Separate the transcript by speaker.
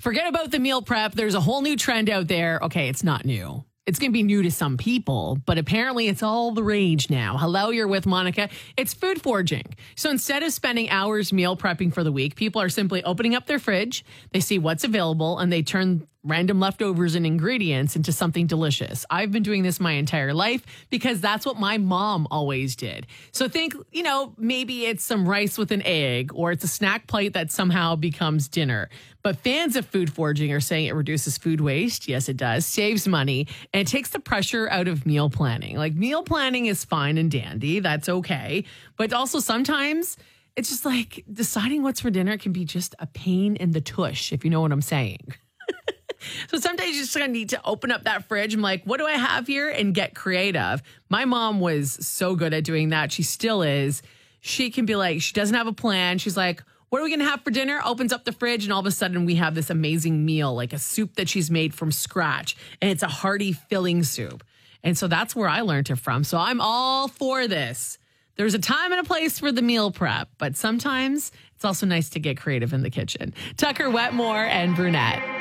Speaker 1: Forget about the meal prep. There's a whole new trend out there. Okay, it's not new. It's going to be new to some people, but apparently it's all the rage now. Hello, you're with Monica. It's food foraging. So instead of spending hours meal prepping for the week, people are simply opening up their fridge, they see what's available, and they turn random leftovers and ingredients into something delicious. I've been doing this my entire life because that's what my mom always did. So think, maybe it's some rice with an egg, or it's a snack plate that somehow becomes dinner. But fans of food foraging are saying it reduces food waste. Yes, it does. Saves money. And it takes the pressure out of meal planning. Like, meal planning is fine and dandy. That's okay. But also sometimes it's just like deciding what's for dinner can be just a pain in the tush, if you know what I'm saying. So sometimes you just gonna need to open up that fridge. I'm like, what do I have here? And get creative. My mom was so good at doing that. She still is. She can be like, she doesn't have a plan. She's like, what are we going to have for dinner? Opens up the fridge, and all of a sudden we have this amazing meal, like a soup that she's made from scratch. And it's a hearty, filling soup. And so that's where I learned it from. So I'm all for this. There's a time and a place for the meal prep, but sometimes it's also nice to get creative in the kitchen. Tucker Wetmore and Brunette.